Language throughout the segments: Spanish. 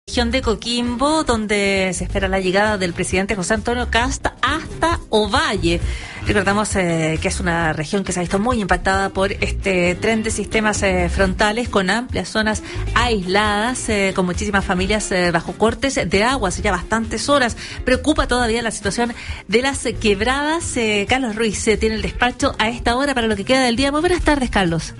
Región de Coquimbo, donde se espera la llegada del presidente José Antonio Kast hasta Ovalle. Recordamos que es una región que se ha visto muy impactada por este tren de sistemas frontales, con amplias zonas aisladas, con muchísimas familias bajo cortes de agua hace ya bastantes horas. Preocupa todavía la situación de las quebradas. Carlos Ruiz tiene el despacho a esta hora para lo que queda del día. Muy buenas tardes, Carlos.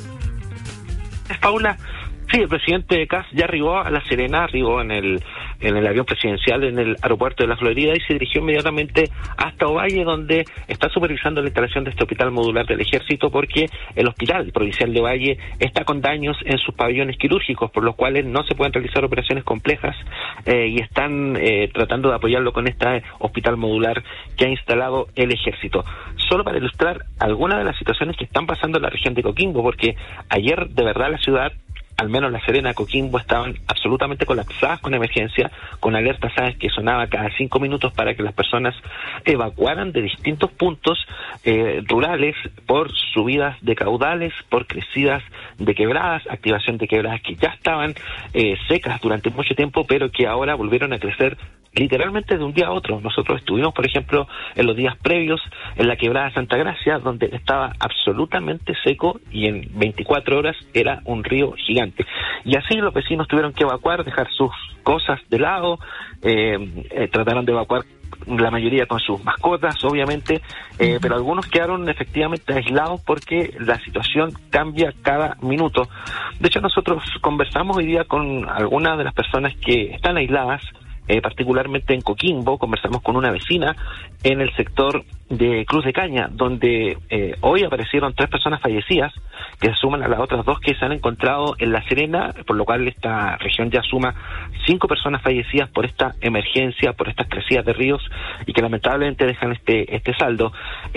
Paula. Sí, el presidente Kast ya arribó a La Serena, arribó en el avión presidencial en el aeropuerto de la Florida y se dirigió inmediatamente hasta Ovalle, donde está supervisando la instalación de este hospital modular del Ejército, porque el hospital provincial de Ovalle está con daños en sus pabellones quirúrgicos, por los cuales no se pueden realizar operaciones complejas, y están tratando de apoyarlo con este hospital modular que ha instalado el Ejército. Solo para ilustrar algunas de las situaciones que están pasando en la región de Coquimbo, porque ayer de verdad la ciudad, al menos La Serena, Coquimbo, estaban absolutamente colapsadas con emergencia, con alertas, que sonaba cada 5 minutos para que las personas evacuaran de distintos puntos rurales por subidas de caudales, por crecidas de quebradas, activación de quebradas que ya estaban secas durante mucho tiempo, pero que ahora volvieron a crecer literalmente de un día a otro. Nosotros estuvimos, por ejemplo, en los días previos en la quebrada Santa Gracia, donde estaba absolutamente seco y en 24 horas era un río gigante. Y así los vecinos tuvieron que evacuar, dejar sus cosas de lado, trataron de evacuar la mayoría con sus mascotas, obviamente, pero algunos quedaron efectivamente aislados porque la situación cambia cada minuto. De hecho, nosotros conversamos hoy día con algunas de las personas que están aisladas, particularmente en Coquimbo. Conversamos con una vecina en el sector de Cruz de Caña, donde hoy aparecieron 3 personas fallecidas, que se suman a las otras 2 que se han encontrado en La Serena, por lo cual esta región ya suma 5 personas fallecidas por esta emergencia, por estas crecidas de ríos, y que lamentablemente dejan este saldo.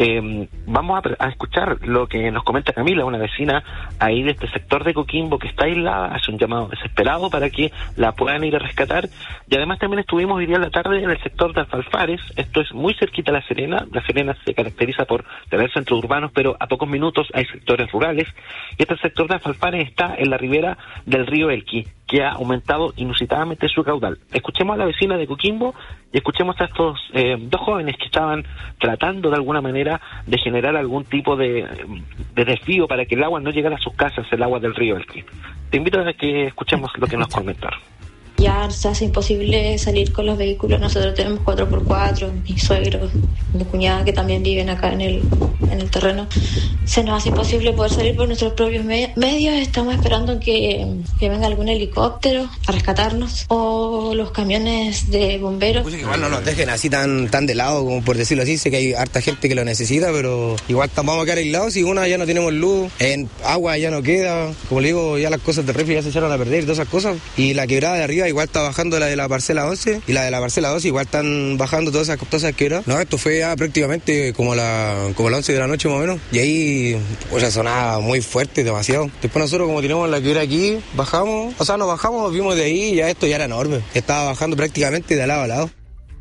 Vamos a escuchar lo que nos comenta Camila, una vecina ahí de este sector de Coquimbo que está aislada, hace un llamado desesperado para que la puedan ir a rescatar. Y además también estuvimos hoy día en la tarde en el sector de Alfalfares. Esto es muy cerquita a La Serena. La Serena se caracteriza por tener centros urbanos, pero a pocos minutos hay sectores rurales. Y este sector de Alfalfares está en la ribera del río Elqui, que ha aumentado inusitadamente su caudal. Escuchemos a la vecina de Coquimbo y escuchemos a estos 2 jóvenes que estaban tratando de alguna manera de generar algún tipo de desvío para que el agua no llegara a sus casas, el agua del río Elqui. Te invito a que escuchemos lo que nos comentaron. Ya se hace imposible salir con los vehículos. Nosotros tenemos 4x4, mis suegros, mi cuñada que también viven acá en el terreno. Se nos hace imposible poder salir por nuestros propios medios. Estamos esperando que venga algún helicóptero a rescatarnos o los camiones de bomberos. Pues igual no nos dejen así tan de lado, como por decirlo así. Sé que hay harta gente que lo necesita, pero igual vamos a quedar aislados. Si ya no tenemos luz, en agua ya no queda. Como le digo, ya las cosas de refri ya se echaron a perder y todas esas cosas. Y la quebrada de arriba igual está bajando, la de la parcela 11 y la de la parcela 12 igual están bajando todas esas quebradas. No, esto fue ya prácticamente como la 11 de la noche más o menos, y ahí sonaba muy fuerte, demasiado. Después nosotros, como tenemos la quebrada aquí, nos bajamos, vimos de ahí y ya esto ya era enorme, estaba bajando prácticamente de lado a lado.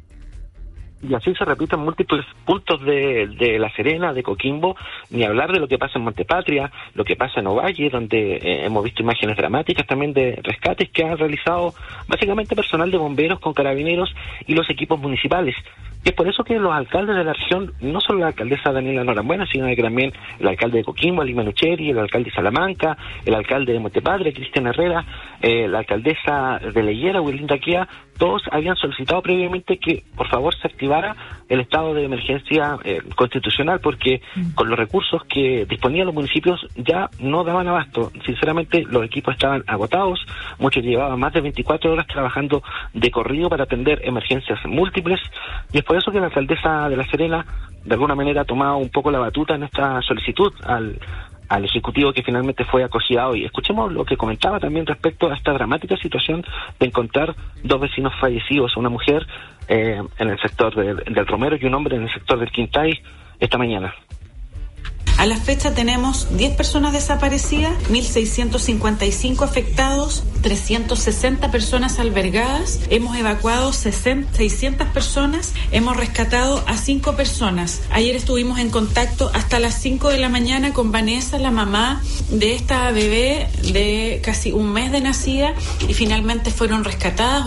Y así se repiten múltiples puntos de La Serena, de Coquimbo, ni hablar de lo que pasa en Montepatria, lo que pasa en Ovalle, donde hemos visto imágenes dramáticas también de rescates que han realizado básicamente personal de bomberos con carabineros y los equipos municipales. Y es por eso que los alcaldes de la región, no solo la alcaldesa Daniela Norambuena, sino que también el alcalde de Coquimbo, Lima Nucheri, el alcalde de Salamanca, el alcalde de Montepatria, Cristian Herrera, la alcaldesa de Leyera, Wirlinda Kea, todos habían solicitado previamente que por favor se activara el estado de emergencia constitucional, porque con los recursos que disponían los municipios ya no daban abasto. Sinceramente, los equipos estaban agotados, muchos llevaban más de 24 horas trabajando de corrido para atender emergencias múltiples, y es por eso que la alcaldesa de La Serena de alguna manera ha tomado un poco la batuta en esta solicitud al Ejecutivo, que finalmente fue acogida hoy. Escuchemos lo que comentaba también respecto a esta dramática situación de encontrar 2 vecinos fallecidos, una mujer en el sector del Romero y un hombre en el sector del Quintay esta mañana. A la fecha tenemos 10 personas desaparecidas, 1.655 afectados, 360 personas albergadas, hemos evacuado 600 personas, hemos rescatado a 5 personas. Ayer estuvimos en contacto hasta las 5 de la mañana con Vanessa, la mamá de esta bebé de casi un mes de nacida, y finalmente fueron rescatadas.